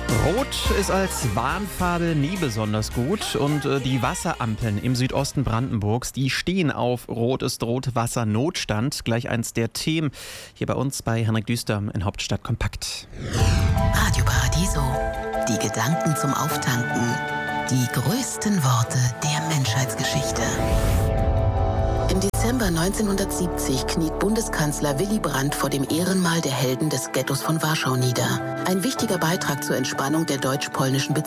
Rot ist als Warnfarbe nie besonders gut und die Wasserampeln im Südosten Brandenburgs, die stehen auf Rot ist Rot, Wassernotstand. Gleich eins der Themen hier bei uns bei Henrik Düster in Hauptstadt kompakt. Radio Paradiso, die Gedanken zum Auftanken, die größten Worte der Menschheitsgeschichte. Im Dezember 1970 kniet Bundeskanzler Willy Brandt vor dem Ehrenmal der Helden des Ghettos von Warschau nieder. Ein wichtiger Beitrag zur Entspannung der deutsch-polnischen Beziehungen.